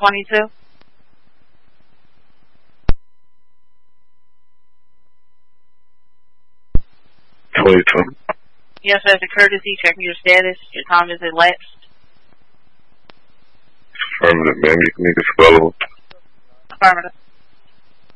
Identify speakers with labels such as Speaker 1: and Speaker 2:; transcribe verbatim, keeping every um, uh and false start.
Speaker 1: twenty-two?
Speaker 2: twenty-two.
Speaker 1: Yes, as a courtesy, checking your status. Your time is elapsed.
Speaker 2: Affirmative, ma'am. You can make a spell.
Speaker 1: Affirmative.